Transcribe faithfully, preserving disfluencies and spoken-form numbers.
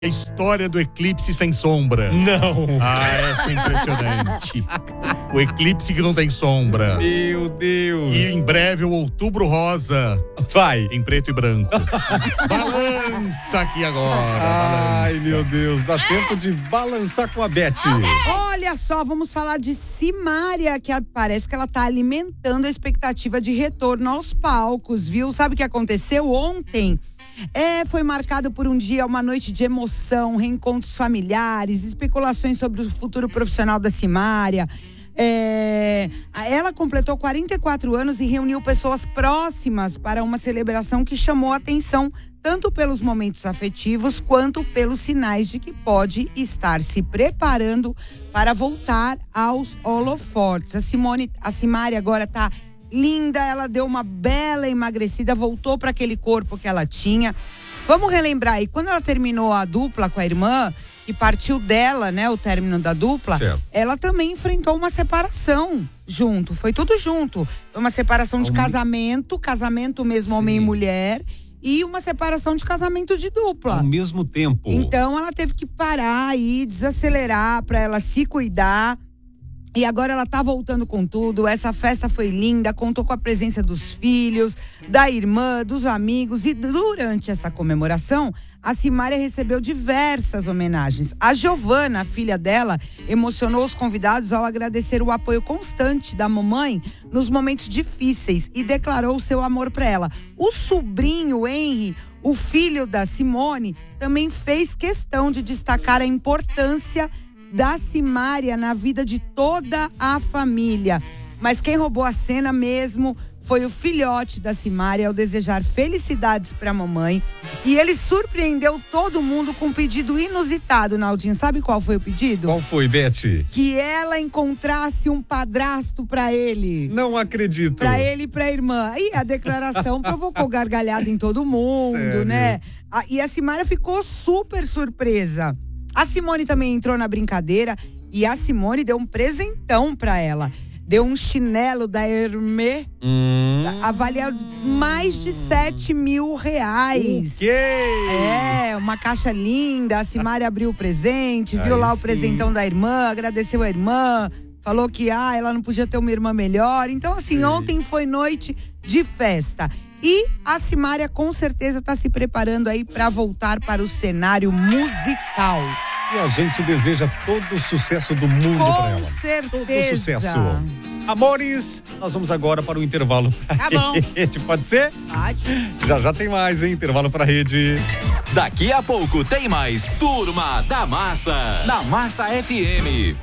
A história do eclipse sem sombra. Não. Ah, essa é impressionante. O eclipse que não tem sombra. Meu Deus. E em breve o outubro rosa. Vai. Em preto e branco. Balança aqui agora. Ai, balança. meu Deus. Dá tempo de balançar com a Beth. Olha só, vamos falar de Simária, que parece que ela tá alimentando a expectativa de retorno aos palcos, viu? Sabe o que aconteceu ontem? É, foi marcado por um dia, uma noite de emoção, reencontros familiares, especulações sobre o futuro profissional da Simária. É, ela completou quarenta e quatro anos e reuniu pessoas próximas para uma celebração que chamou a atenção tanto pelos momentos afetivos quanto pelos sinais de que pode estar se preparando para voltar aos holofotes. A Simone, a Simária agora está linda, ela deu uma bela emagrecida, voltou para aquele corpo que ela tinha. Vamos relembrar aí, quando ela terminou a dupla com a irmã, que partiu dela, né, o término da dupla, certo, ela também enfrentou uma separação junto, foi tudo junto. Foi uma separação de casamento, casamento mesmo, sim, homem e mulher, e uma separação de casamento de dupla. Ao mesmo tempo. Então ela teve que parar aí, desacelerar para ela se cuidar. E agora ela tá voltando com tudo. Essa festa foi linda, contou com a presença dos filhos, da irmã, dos amigos. E durante essa comemoração, a Simária recebeu diversas homenagens. A Giovana, a filha dela, emocionou os convidados ao agradecer o apoio constante da mamãe nos momentos difíceis e declarou o seu amor para ela. O sobrinho, Henry, o filho da Simone, também fez questão de destacar a importância da Simária na vida de toda a família. Mas quem roubou a cena mesmo foi o filhote da Simária ao desejar felicidades para a mamãe. E ele surpreendeu todo mundo com um pedido inusitado, Naldinho. Sabe qual foi o pedido? Qual foi, Beth? Que ela encontrasse um padrasto para ele. Não acredito. Para ele e para a irmã. E a declaração provocou gargalhada em todo mundo, sério, né? E a Simária ficou super surpresa. A Simone também entrou na brincadeira e a Simone deu um presentão pra ela. Deu um chinelo da Hermès, hum. avaliado mais de sete mil reais. O quê? É, uma caixa linda. A Simária abriu o presente, viu Ai, lá sim. o presentão da irmã, agradeceu a irmã, falou que ah, ela não podia ter uma irmã melhor. Então, assim, sim, ontem foi noite de festa. E a Simária com certeza está se preparando aí para voltar para o cenário musical. E a gente deseja todo o sucesso do mundo para ela. Com certeza. Todo o sucesso. Amores, nós vamos agora para o intervalo. Tá bom. Pode ser? Pode. Já já tem mais, hein? Intervalo para a rede. Daqui a pouco tem mais Turma da Massa, na Massa F M.